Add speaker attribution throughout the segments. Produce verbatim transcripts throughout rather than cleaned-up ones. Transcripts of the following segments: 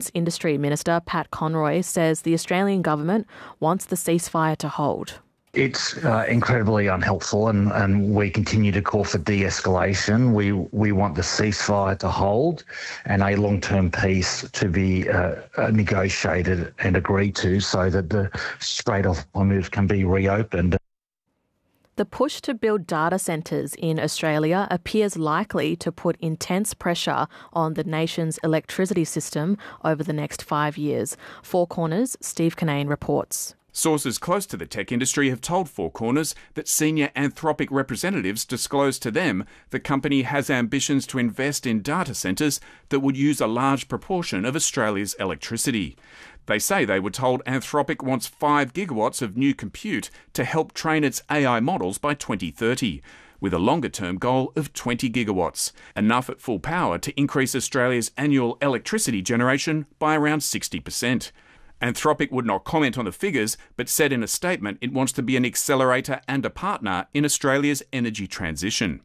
Speaker 1: Defence Industry Minister Pat Conroy says the Australian government wants the ceasefire to hold.
Speaker 2: It's uh, incredibly unhelpful, and, and we continue to call for de-escalation. We we want the ceasefire to hold and a long-term peace to be uh, negotiated and agreed to so that the Strait of Hormuz can be reopened.
Speaker 1: The push to build data centres in Australia appears likely to put intense pressure on the nation's electricity system over the next five years. Four Corners' Steve Kinane reports.
Speaker 3: Sources close to the tech industry have told Four Corners that senior Anthropic representatives disclosed to them the company has ambitions to invest in data centres that would use a large proportion of Australia's electricity. They say they were told Anthropic wants five gigawatts of new compute to help train its A I models by twenty thirty, with a longer-term goal of twenty gigawatts, enough at full power to increase Australia's annual electricity generation by around sixty percent. Anthropic would not comment on the figures, but said in a statement it wants to be an accelerator and a partner in Australia's energy transition.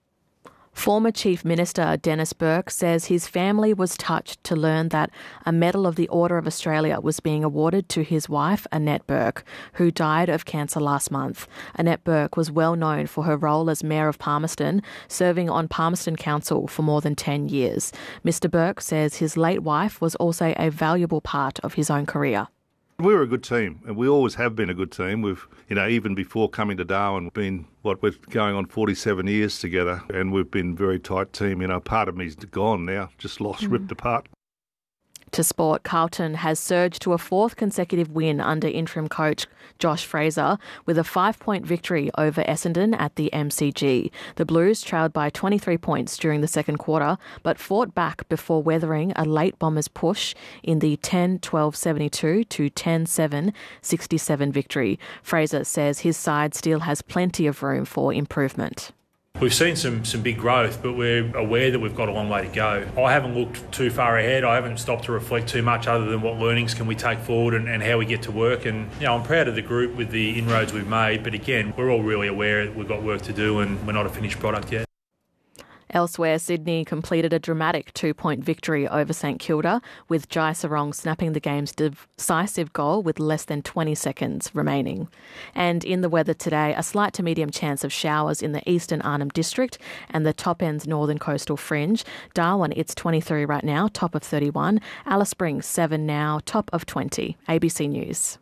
Speaker 1: Former Chief Minister Dennis Burke says his family was touched to learn that a Medal of the Order of Australia was being awarded to his wife, Annette Burke, who died of cancer last month. Annette Burke was well known for her role as Mayor of Palmerston, serving on Palmerston Council for more than ten years. Mister Burke says his late wife was also a valuable part of his own career.
Speaker 4: We were a good team, and we always have been a good team. We've, you know, even before coming to Darwin, been, what, we're going on forty-seven years together, and we've been a very tight team. You know, part of me's gone now, just lost, mm. ripped apart.
Speaker 1: To sport, Carlton has surged to a fourth consecutive win under interim coach Josh Fraser with a five-point victory over Essendon at the M C G. The Blues trailed by twenty-three points during the second quarter, but fought back before weathering a late Bombers push in the ten twelve seventy-two to ten seven sixty-seven victory. Fraser says his side still has plenty of room for improvement.
Speaker 5: We've seen some, some big growth, but we're aware that we've got a long way to go. I haven't looked too far ahead. I haven't stopped to reflect too much other than what learnings can we take forward and, and how we get to work. And you know, I'm proud of the group with the inroads we've made, but again, we're all really aware that we've got work to do and we're not a finished product yet.
Speaker 1: Elsewhere, Sydney completed a dramatic two-point victory over St Kilda, with Jai Sarong snapping the game's decisive goal with less than twenty seconds remaining. And in the weather today, a slight to medium chance of showers in the eastern Arnhem District and the top end's northern coastal fringe. Darwin, it's twenty-three right now, top of thirty-one. Alice Springs, seven now, top of twenty. A B C News.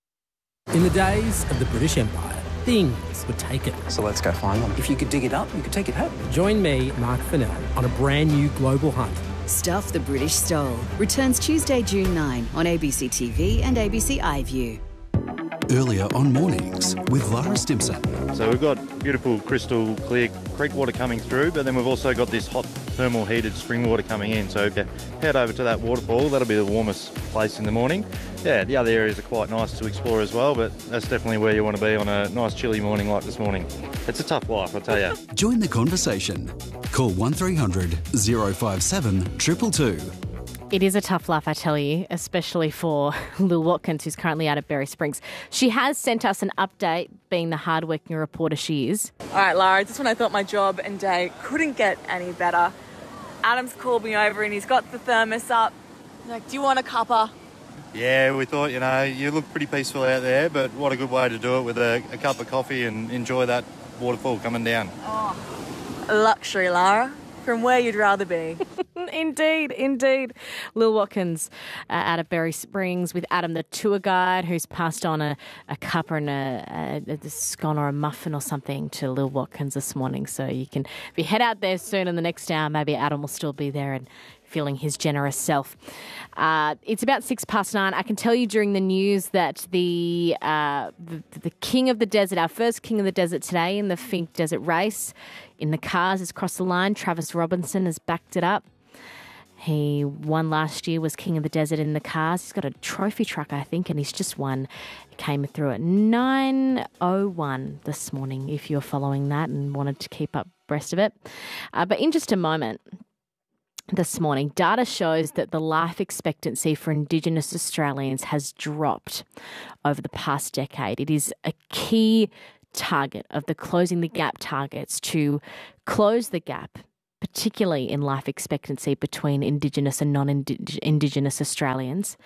Speaker 6: In the days of the British Empire, things were taken.
Speaker 7: So let's go find them. If you could dig it up, you could take it home.
Speaker 6: Join me, Mark Fennell, on a brand new global hunt.
Speaker 8: Stuff the British Stole returns Tuesday, June ninth on A B C T V and A B C iView.
Speaker 9: Earlier on Mornings with Lara Stimson.
Speaker 10: So we've got beautiful crystal clear creek water coming through, but then we've also got this hot thermal heated spring water coming in. So if you head over to that waterfall, that'll be the warmest place in the morning. Yeah, the other areas are quite nice to explore as well, but that's definitely where you want to be on a nice chilly morning like this morning. It's a tough life, I tell you.
Speaker 9: Join the conversation. Call one three hundred oh five seven two two two.
Speaker 11: It is a tough life, I tell you, especially for Lil Watkins, who's currently out at Berry Springs. She has sent us an update, being the hardworking reporter she is.
Speaker 12: All right, Lara, just when I thought my job and day couldn't get any better, Adam's called me over and he's got the thermos up. He's like, do you want a cuppa?
Speaker 10: Yeah, we thought, you know, you look pretty peaceful out there, but what a good way to do it with a, a cup of coffee and enjoy that waterfall coming down.
Speaker 12: Oh, luxury, Lara. From where you'd rather be.
Speaker 11: Indeed, indeed. Lil Watkins uh, out of Berry Springs with Adam, the tour guide, who's passed on a, a cuppa and a, a, a scone or a muffin or something to Lil Watkins this morning. So you can, if you head out there soon in the next hour, maybe Adam will still be there and feeling his generous self. Uh, it's about six past nine. I can tell you during the news that the, uh, the the King of the Desert, our first King of the Desert today in the Finke Desert Race, in the cars has crossed the line. Travis Robinson has backed it up. He won last year, was King of the Desert in the cars. He's got a trophy truck, I think, and he's just won. He came through at nine oh one this morning, if you're following that and wanted to keep up abreast of it. Uh, but in just a moment, this morning, data shows that the life expectancy for Indigenous Australians has dropped over the past decade. It is a key target of the Closing the Gap targets to close the gap particularly in life expectancy between Indigenous and non-Indigenous Australians.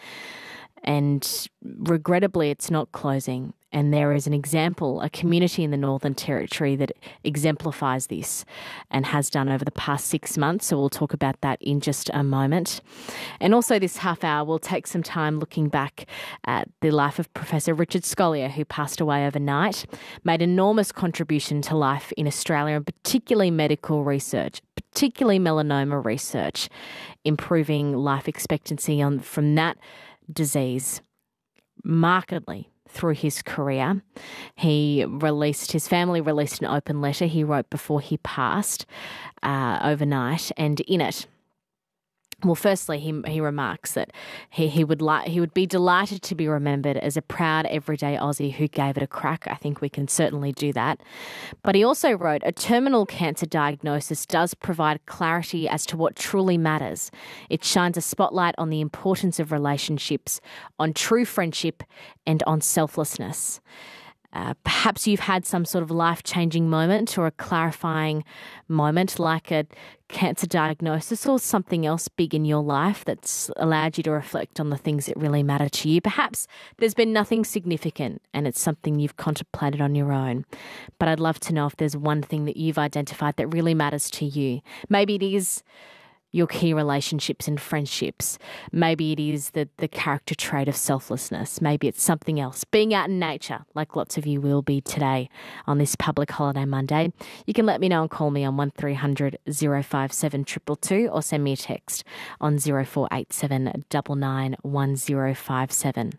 Speaker 11: And regrettably, it's not closing. And there is an example, a community in the Northern Territory that exemplifies this and has done over the past six months. So we'll talk about that in just a moment. And also this half hour, we'll take some time looking back at the life of Professor Richard Scolyer, who passed away overnight, made enormous contribution to life in Australia, and particularly medical research, particularly melanoma research, improving life expectancy on from that disease markedly through his career. He released, his family released an open letter he wrote before he passed uh, overnight, and in it, well, firstly, he he remarks that he, he would like he would be delighted to be remembered as a proud everyday Aussie who gave it a crack. I think we can certainly do that. But he also wrote, a terminal cancer diagnosis does provide clarity as to what truly matters. It shines a spotlight on the importance of relationships, on true friendship, and on selflessness. Uh, perhaps you've had some sort of life-changing moment or a clarifying moment like a cancer diagnosis or something else big in your life that's allowed you to reflect on the things that really matter to you. Perhaps there's been nothing significant and it's something you've contemplated on your own. But I'd love to know if there's one thing that you've identified that really matters to you. Maybe it is your key relationships and friendships. Maybe it is the, the character trait of selflessness. Maybe it's something else. Being out in nature, like lots of you will be today on this public holiday Monday. You can let me know and call me on one three hundred oh five seven two two two or send me a text on oh four eight seven nine nine one oh five seven.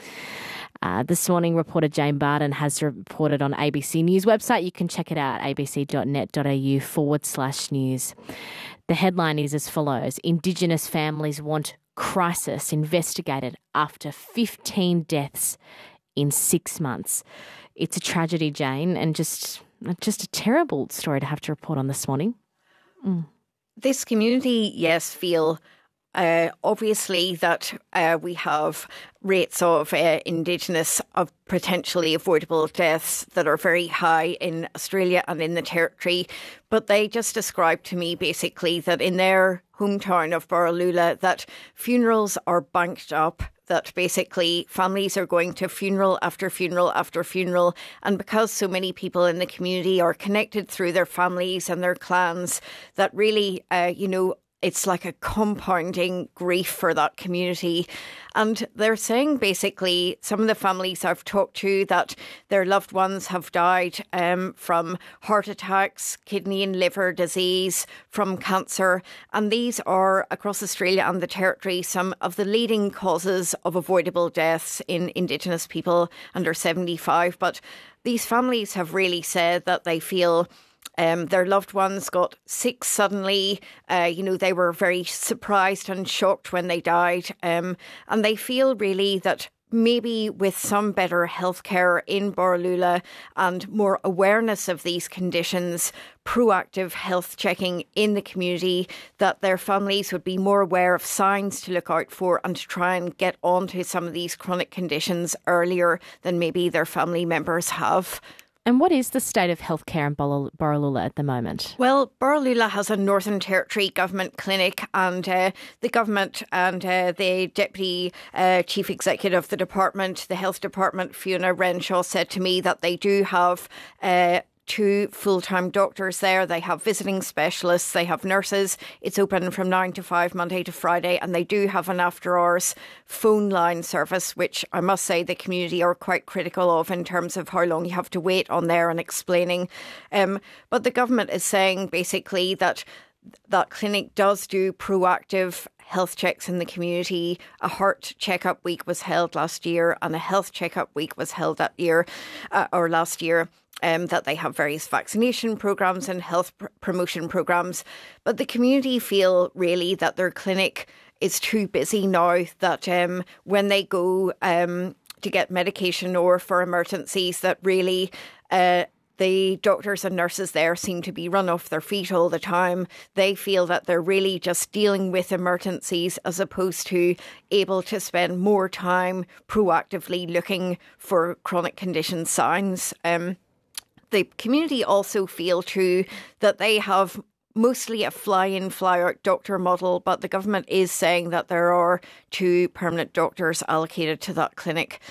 Speaker 11: Uh, this morning, reporter Jane Barden has reported on A B C News website. You can check it out, abc.net.au forward slash news. The headline is as follows. Indigenous families want crisis investigated after fifteen deaths in six months. It's a tragedy, Jane, and just, just a terrible story to have to report on this morning. Mm.
Speaker 13: This community, yes, feel Uh, obviously that uh, we have rates of uh, Indigenous, of potentially avoidable deaths that are very high in Australia and in the Territory. But they just described to me basically that in their hometown of Borroloola that funerals are banked up, that basically families are going to funeral after funeral after funeral. And because so many people in the community are connected through their families and their clans, that really, uh, you know, it's like a compounding grief for that community. And they're saying basically some of the families I've talked to that their loved ones have died um, from heart attacks, kidney and liver disease, from cancer. And these are, across Australia and the Territory, some of the leading causes of avoidable deaths in Indigenous people under seventy-five. But these families have really said that they feel Um, their loved ones got sick suddenly. Uh, you know, they were very surprised and shocked when they died. Um, and they feel really that maybe with some better healthcare in Borroloola and more awareness of these conditions, proactive health checking in the community, that their families would be more aware of signs to look out for and to try and get onto some of these chronic conditions earlier than maybe their family members have.
Speaker 11: And what is the state of healthcare in Borroloola at the moment?
Speaker 13: Well, Borroloola has a Northern Territory government clinic, and uh, the government and uh, the Deputy uh, Chief Executive of the department, the Health Department, Fiona Renshaw, said to me that they do have uh, two full-time doctors there. They have visiting specialists, they have nurses. It's open from nine to five, Monday to Friday, and they do have an after-hours phone line service, which I must say the community are quite critical of in terms of how long you have to wait on there and explaining. Um, but the government is saying basically that that clinic does do proactive health checks in the community. A heart checkup week was held last year and a health checkup week was held that year uh, or last year. Um, that they have various vaccination programs and health pr- promotion programs. But the community feel really that their clinic is too busy now, that um, when they go um, to get medication or for emergencies, that really uh, the doctors and nurses there seem to be run off their feet all the time. They feel that they're really just dealing with emergencies as opposed to able to spend more time proactively looking for chronic condition signs. Um, The community also feel too that they have mostly a fly-in, fly-out doctor model, but the government is saying that there are two permanent doctors allocated to that clinic.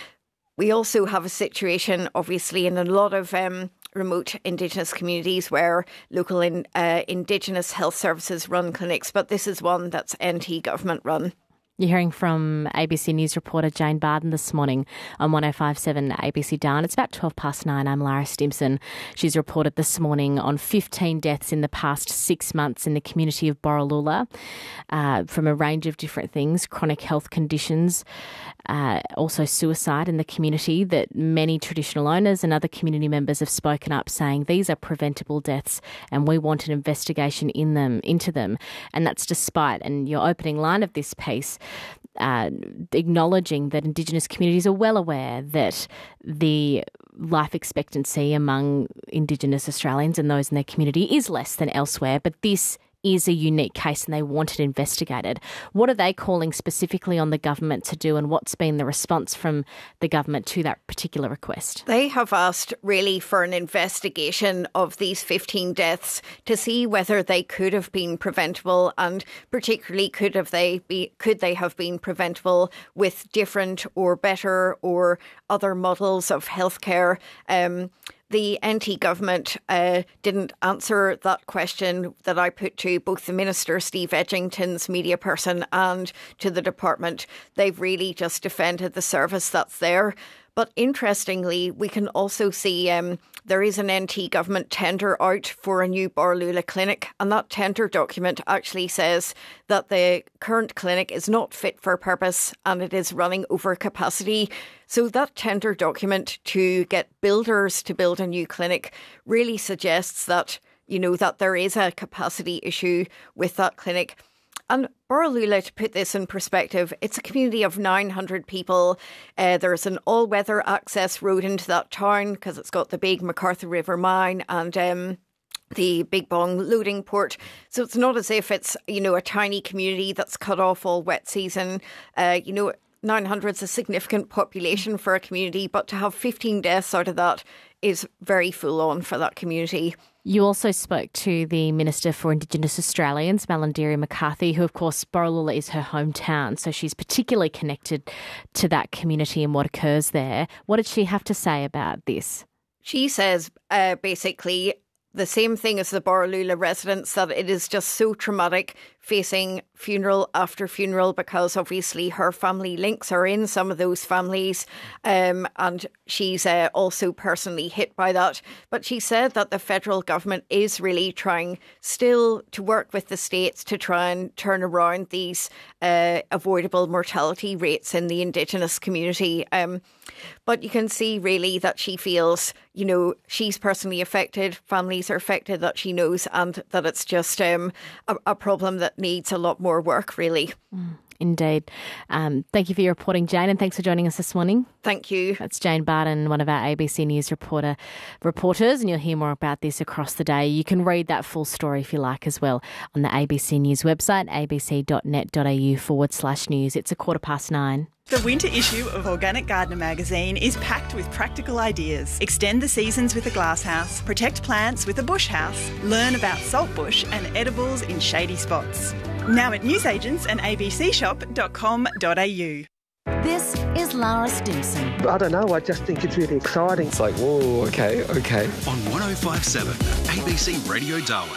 Speaker 13: We also have a situation, obviously, in a lot of um, remote Indigenous communities where local in, uh, Indigenous health services run clinics, but this is one that's N T government run.
Speaker 11: You're hearing from A B C News reporter Jane Barden this morning on one oh five point seven A B C Darwin. It's about twelve past nine. I'm Lara Stimson. She's reported this morning on fifteen deaths in the past six months in the community of Borroloola uh, from a range of different things, chronic health conditions, uh, also suicide in the community, that many traditional owners and other community members have spoken up saying these are preventable deaths and we want an investigation in them, into them. And that's despite, and your opening line of this piece, Uh, acknowledging that Indigenous communities are well aware that the life expectancy among Indigenous Australians and those in their community is less than elsewhere, but this is a unique case and they want it investigated. What are they calling specifically on the government to do, and what's been the response from the government to that particular request?
Speaker 13: They have asked really for an investigation of these fifteen deaths to see whether they could have been preventable, and particularly could have they be could they have been preventable with different or better or other models of healthcare. Um, The N T government uh, didn't answer that question that I put to both the Minister, Steve Edgington's media person, and to the department. They've really just defended the service that's there. But interestingly, we can also see um, there is an N T government tender out for a new Borroloola clinic, and that tender document actually says that the current clinic is not fit for purpose and it is running over capacity. So that tender document to get builders to build a new clinic really suggests that, you know, that there is a capacity issue with that clinic. And Borroloola, to put this in perspective, it's a community of nine hundred people. Uh, there's an all-weather access road into that town because it's got the big MacArthur River mine and um, the Big Bong loading port. So it's not as if it's, you know, a tiny community that's cut off all wet season. Uh, you know, nine hundred is a significant population for a community, but to have fifteen deaths out of that is very full on for that community.
Speaker 11: You also spoke to the Minister for Indigenous Australians, Malarndirri McCarthy, who, of course, Borroloola is her hometown, so she's particularly connected to that community and what occurs there. What did she have to say about this?
Speaker 13: She says, uh, basically, the same thing as the Borroloola residents, that it is just so traumatic facing funeral after funeral, because obviously her family links are in some of those families, um, and she's uh, also personally hit by that. But she said that the federal government is really trying still to work with the states to try and turn around these uh, avoidable mortality rates in the Indigenous community. Um, but you can see really that she feels, you know, she's personally affected, families are affected that she knows, and that it's just um, a, a problem that needs a lot more work, really.
Speaker 11: Mm, indeed. Um, thank you for your reporting, Jane, and thanks for joining us this morning.
Speaker 13: Thank you.
Speaker 11: That's Jane Barden, one of our A B C News reporter reporters, and you'll hear more about this across the day. You can read that full story, if you like, as well on the A B C News website, abc.net.au forward slash news. It's a quarter past nine.
Speaker 14: The winter issue of Organic Gardener magazine is packed with practical ideas. Extend the seasons with a glasshouse, protect plants with a bush house, learn about saltbush and edibles in shady spots. Now at newsagents and a b c shop dot com dot a u.
Speaker 15: This is Lara Stimson.
Speaker 16: I don't know, I just think it's really exciting.
Speaker 17: It's like, whoa, okay, okay.
Speaker 9: On one oh five point seven A B C Radio Darwin.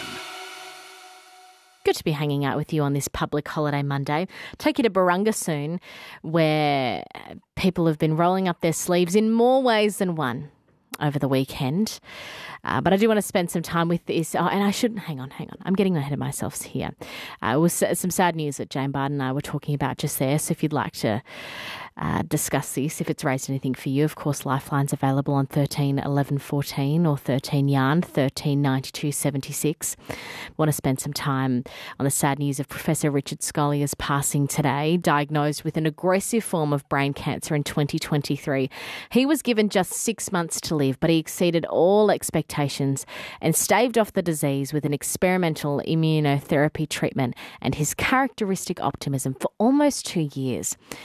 Speaker 11: Good to be hanging out with you on this public holiday Monday. Take you to Barunga soon, where people have been rolling up their sleeves in more ways than one over the weekend. Uh, but I do want to spend some time with this. Oh, and I shouldn't, hang on, hang on. I'm getting ahead of myself here. Uh, it was some sad news that Jane Barden and I were talking about just there. So if you'd like to uh, discuss this, if it's raised anything for you, of course, Lifeline's available on thirteen eleven fourteen or thirteen yarn, thirteen ninety-two seventy-six. Want to spend some time on the sad news of Professor Richard Scolier's passing today, diagnosed with an aggressive form of brain cancer in twenty twenty-three. He was given just six months to live, but he exceeded all expectations and staved off the disease with an experimental immunotherapy treatment and his characteristic optimism for almost two years.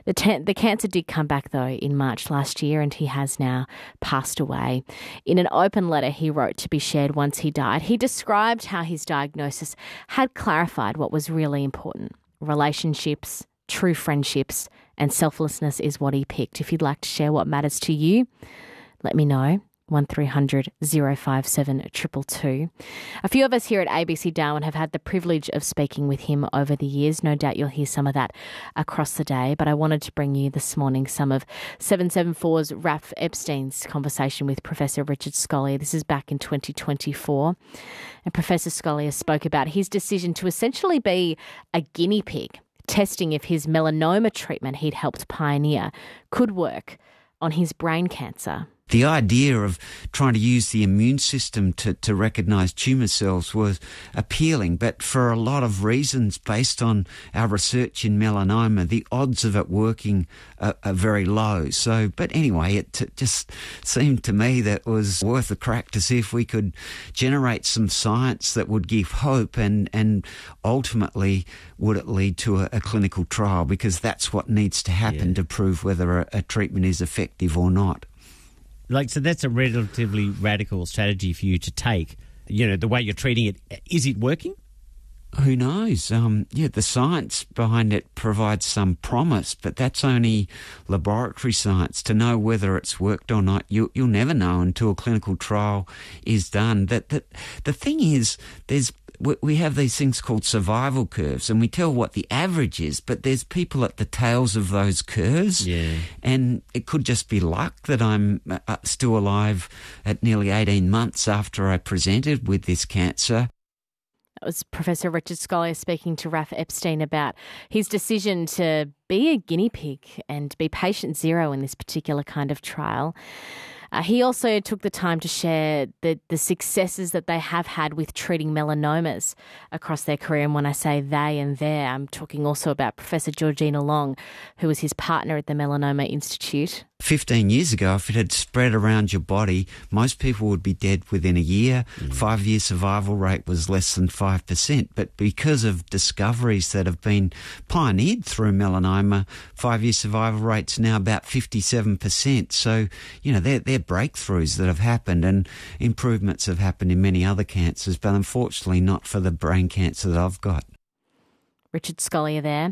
Speaker 11: The, te- the cancer did come back, though, in March last year, and he has now passed away. In an open letter he wrote to be shared once he died, he described how his diagnosis had clarified what was really important. Relationships, true friendships, and selflessness is what he picked. If you'd like to share what matters to you, let me know. one three hundred oh five seven two two two. A few of us here at A B C Darwin have had the privilege of speaking with him over the years. No doubt you'll hear some of that across the day, but I wanted to bring you this morning some of seven seventy-four's Raph Epstein's conversation with Professor Richard Scolyer. This is back in twenty twenty-four. And Professor Scolyer spoke about his decision to essentially be a guinea pig, testing if his melanoma treatment he'd helped pioneer could work on his brain cancer.
Speaker 18: The idea of trying to use the immune system to, to recognise tumour cells was appealing, but for a lot of reasons based on our research in melanoma, the odds of it working are, are very low. So, but anyway, it t- just seemed to me that it was worth a crack to see if we could generate some science that would give hope and, and ultimately would it lead to a, a clinical trial, because that's what needs to happen yeah. to prove whether a, a treatment is effective or not.
Speaker 19: Like, so that's a relatively radical strategy for you to take. You know, the way you're treating it, is it working?
Speaker 18: Who knows? Um, yeah, the science behind it provides some promise, but that's only laboratory science. To know whether it's worked or not, you, you'll never know until a clinical trial is done. That, that the thing is, there's we have these things called survival curves, and we tell what the average is, but there's people at the tails of those curves,
Speaker 19: yeah.
Speaker 18: and it could just be luck that I'm uh, still alive at nearly eighteen months after I presented with this cancer.
Speaker 11: That was Professor Richard Scolyer speaking to Raph Epstein about his decision to be a guinea pig and be patient zero in this particular kind of trial. Uh, he also took the time to share the, the successes that they have had with treating melanomas across their career. And when I say they and their, I'm talking also about Professor Georgina Long, who was his partner at the Melanoma Institute.
Speaker 18: Fifteen years ago, if it had spread around your body, most people would be dead within a year. Mm. Five-year survival rate was less than five percent. But because of discoveries that have been pioneered through melanoma, five-year survival rate's now about fifty-seven percent. So, you know, they're, they're breakthroughs that have happened, and improvements have happened in many other cancers, but unfortunately not for the brain cancer that I've got.
Speaker 11: Richard Scolyer there.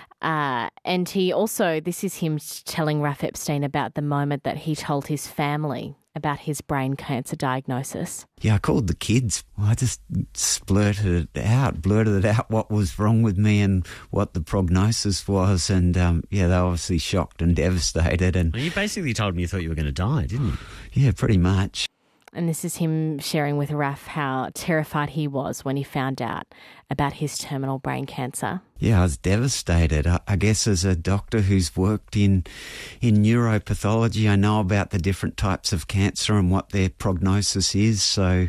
Speaker 11: Uh, and he also, this is him telling Raph Epstein about the moment that he told his family about his brain cancer diagnosis.
Speaker 18: Yeah, I called the kids. I just blurted it out, blurted it out what was wrong with me and what the prognosis was. And, um, yeah, they were obviously shocked and devastated. And
Speaker 19: well, you basically told me you thought you were going to die, didn't you?
Speaker 18: Yeah, pretty much.
Speaker 11: And this is him sharing with Raph how terrified he was when he found out about his terminal brain cancer.
Speaker 18: Yeah, I was devastated. I, I guess as a doctor who's worked in in neuropathology, I know about the different types of cancer and what their prognosis is. So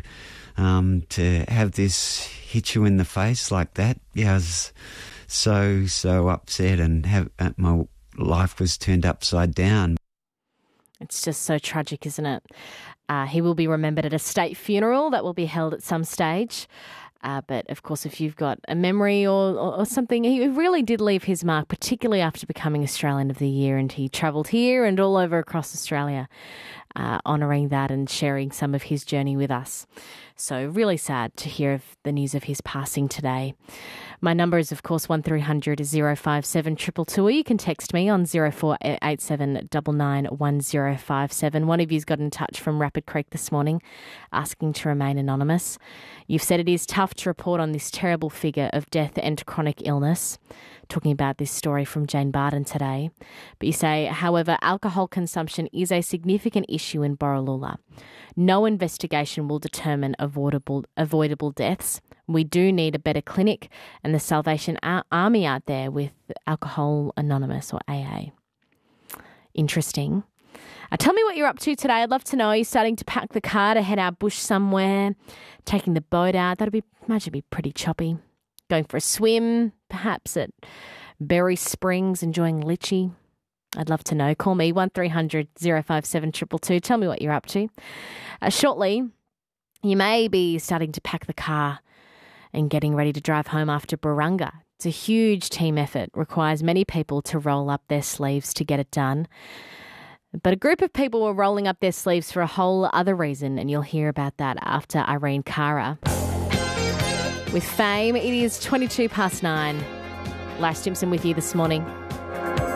Speaker 18: um, to have this hit you in the face like that, yeah, I was so, so upset, and have, uh, my life was turned upside down.
Speaker 11: It's just so tragic, isn't it? Uh, he will be remembered at a state funeral that will be held at some stage. Uh, but, of course, if you've got a memory or, or, or something, he really did leave his mark, particularly after becoming Australian of the Year. And he travelled here and all over across Australia, uh, honouring that and sharing some of his journey with us. So really sad to hear of the news of his passing today. My number is, of course, one three hundred oh five seven two two two, or you can text me on zero four eight seven nine nine one zero five seven. One of you's got in touch from Rapid Creek this morning asking to remain anonymous. You've said it is tough to report on this terrible figure of death and chronic illness. Talking about this story from Jane Barden today. But you say, however, alcohol consumption is a significant issue in Borroloola. No investigation will determine avoidable avoidable deaths. We do need a better clinic and the Salvation Army out there with Alcohol Anonymous, or A A. Interesting. Uh, tell me what you're up to today. I'd love to know. Are you starting to pack the car to head out bush somewhere? Taking the boat out? That'd be, imagine it'd be pretty choppy. Going for a swim, perhaps at Berry Springs, enjoying lychee. I'd love to know. Call me one three hundred oh five seven two two two. Tell me what you're up to. Uh, shortly, you may be starting to pack the car and getting ready to drive home after Barunga It's a huge team effort, requires many people to roll up their sleeves to get it done. But a group of people were rolling up their sleeves for a whole other reason, and you'll hear about that after Irene Cara. With Fame, it is twenty-two past nine. Laura Stimson with you this morning.